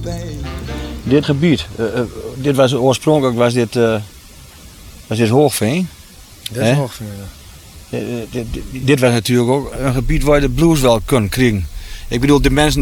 Dit gebied, dit was oorspronkelijk was dit Hoogveen. Dat is Hoogveen, dit was natuurlijk ook een gebied waar je de blues wel kon krijgen. Ik bedoel, de mensen